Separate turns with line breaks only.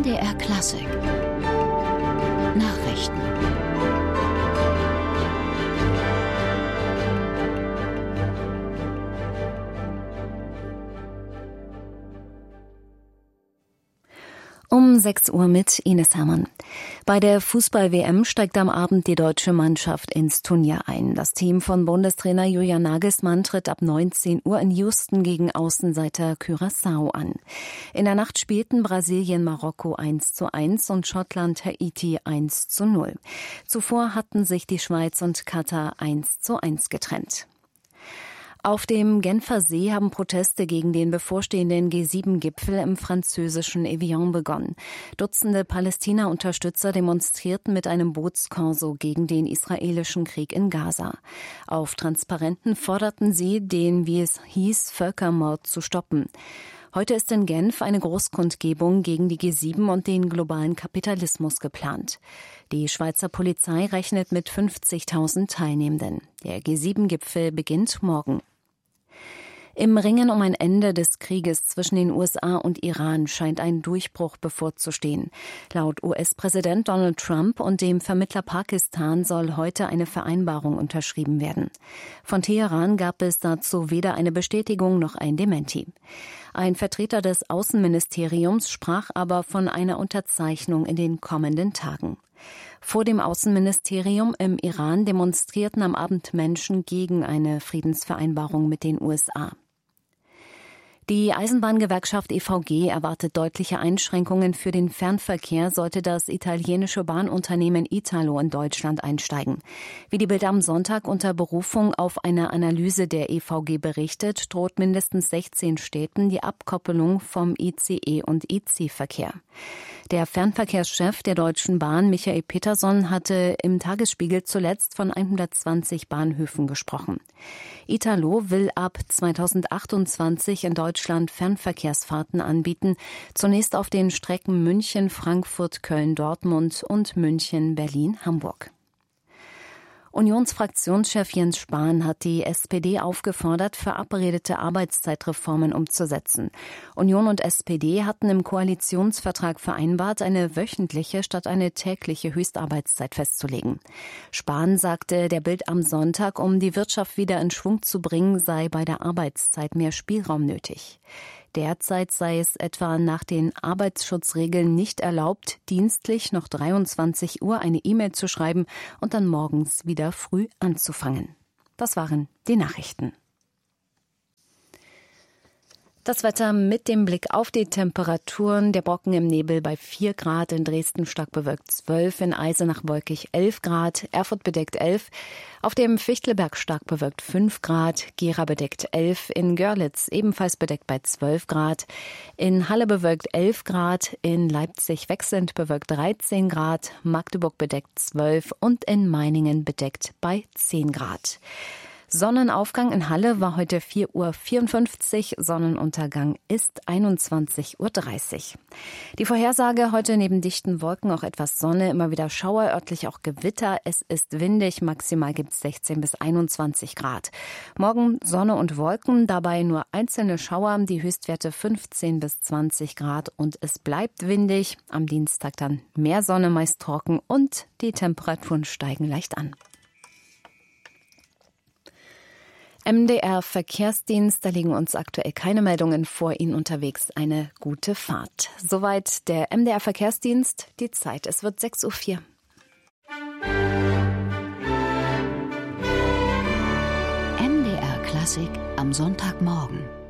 MDR Klassik Nachrichten. Um 6 Uhr mit Ines Hermann. Bei der Fußball-WM steigt am Abend die deutsche Mannschaft ins Turnier ein. Das Team von Bundestrainer Julian Nagelsmann tritt ab 19 Uhr in Houston gegen Außenseiter Curaçao an. In der Nacht spielten Brasilien Marokko 1:1 und Schottland Haiti 1:0. Zuvor hatten sich die Schweiz und Katar 1:1 getrennt. Auf dem Genfer See haben Proteste gegen den bevorstehenden G7-Gipfel im französischen Evian begonnen. Dutzende Palästina-Unterstützer demonstrierten mit einem Bootskorso gegen den israelischen Krieg in Gaza. Auf Transparenten forderten sie, den, wie es hieß, Völkermord zu stoppen. Heute ist in Genf eine Großkundgebung gegen die G7 und den globalen Kapitalismus geplant. Die Schweizer Polizei rechnet mit 50.000 Teilnehmenden. Der G7-Gipfel beginnt morgen. Im Ringen um ein Ende des Krieges zwischen den USA und Iran scheint ein Durchbruch bevorzustehen. Laut US-Präsident Donald Trump und dem Vermittler Pakistan soll heute eine Vereinbarung unterschrieben werden. Von Teheran gab es dazu weder eine Bestätigung noch ein Dementi. Ein Vertreter des Außenministeriums sprach aber von einer Unterzeichnung in den kommenden Tagen. Vor dem Außenministerium im Iran demonstrierten am Abend Menschen gegen eine Friedensvereinbarung mit den USA. Die Eisenbahngewerkschaft EVG erwartet deutliche Einschränkungen für den Fernverkehr, sollte das italienische Bahnunternehmen Italo in Deutschland einsteigen. Wie die Bild am Sonntag unter Berufung auf eine Analyse der EVG berichtet, droht mindestens 16 Städten die Abkoppelung vom ICE- und IC-Verkehr. Der Fernverkehrschef der Deutschen Bahn, Michael Peterson, hatte im Tagesspiegel zuletzt von 120 Bahnhöfen gesprochen. Italo will ab 2028 in Deutschland Fernverkehrsfahrten anbieten, zunächst auf den Strecken München, Frankfurt, Köln, Dortmund und München, Berlin, Hamburg. Unionsfraktionschef Jens Spahn hat die SPD aufgefordert, verabredete Arbeitszeitreformen umzusetzen. Union und SPD hatten im Koalitionsvertrag vereinbart, eine wöchentliche statt eine tägliche Höchstarbeitszeit festzulegen. Spahn sagte der Bild am Sonntag, um die Wirtschaft wieder in Schwung zu bringen, sei bei der Arbeitszeit mehr Spielraum nötig. Derzeit sei es etwa nach den Arbeitsschutzregeln nicht erlaubt, dienstlich noch 23 Uhr eine E-Mail zu schreiben und dann morgens wieder früh anzufangen. Das waren die Nachrichten. Das Wetter mit dem Blick auf die Temperaturen. Der Brocken im Nebel bei 4 Grad, in Dresden stark bewölkt 12, in Eisenach wolkig 11 Grad, Erfurt bedeckt 11, auf dem Fichtelberg stark bewölkt 5 Grad, Gera bedeckt 11, in Görlitz ebenfalls bedeckt bei 12 Grad, in Halle bewölkt 11 Grad, in Leipzig wechselnd bewölkt 13 Grad, Magdeburg bedeckt 12 und in Meiningen bedeckt bei 10 Grad. Sonnenaufgang in Halle war heute 4:54 Uhr, Sonnenuntergang ist 21:30 Uhr. Die Vorhersage heute neben dichten Wolken auch etwas Sonne, immer wieder Schauer, örtlich auch Gewitter. Es ist windig, maximal gibt es 16 bis 21 Grad. Morgen Sonne und Wolken, dabei nur einzelne Schauer, die Höchstwerte 15 bis 20 Grad und es bleibt windig. Am Dienstag dann mehr Sonne, meist trocken und die Temperaturen steigen leicht an. MDR Verkehrsdienst, da liegen uns aktuell keine Meldungen vor, Ihnen unterwegs eine gute Fahrt. Soweit der MDR Verkehrsdienst, die Zeit, es wird 6:04 Uhr. MDR Klassik am Sonntagmorgen.